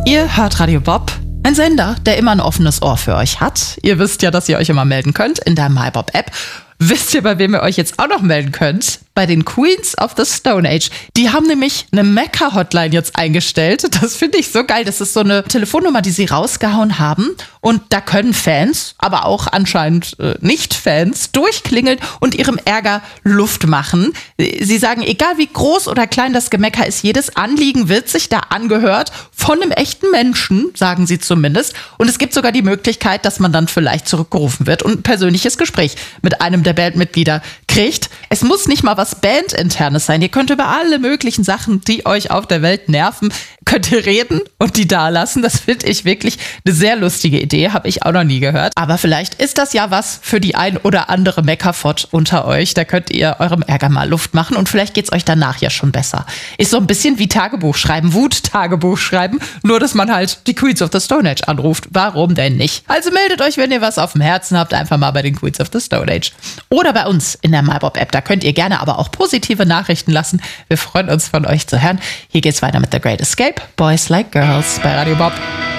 Ihr hört Radio Bob, ein Sender, der immer ein offenes Ohr für euch hat. Ihr wisst ja, dass ihr euch immer melden könnt in der MyBob-App. Wisst ihr, bei wem ihr euch jetzt auch noch melden könnt? Bei den Queens of the Stone Age. Die haben nämlich eine Mecha-Hotline jetzt eingestellt. Das finde ich so geil. Das ist so eine Telefonnummer, die sie rausgehauen haben. Und da können Fans, aber auch anscheinend Nicht-Fans, durchklingeln und ihrem Ärger Luft machen. Sie sagen, egal wie groß oder klein das Gemecker ist, jedes Anliegen wird sich da angehört von einem echten Menschen, sagen sie zumindest. Und es gibt sogar die Möglichkeit, dass man dann vielleicht zurückgerufen wird und ein persönliches Gespräch mit einem der Bandmitglieder kriegt. Es muss nicht mal was Bandinternes sein. Ihr könnt über alle möglichen Sachen, die euch auf der Welt nerven, könnt ihr reden und die da lassen. Das finde ich wirklich eine sehr lustige Idee. Habe ich auch noch nie gehört. Aber vielleicht ist das ja was für die ein oder andere Meckerfott unter euch. Da könnt ihr eurem Ärger mal Luft machen und vielleicht geht's euch danach ja schon besser. Ist so ein bisschen wie Tagebuch schreiben, Wut-Tagebuch schreiben, nur dass man halt die Queens of the Stone Age anruft. Warum denn nicht? Also meldet euch, wenn ihr was auf dem Herzen habt, einfach mal bei den Queens of the Stone Age. Oder bei uns in der MyBob-App. Da könnt ihr gerne aber auch positive Nachrichten lassen. Wir freuen uns, von euch zu hören. Hier geht's weiter mit The Great Escape. Boys Like Girls bei Radio Bob.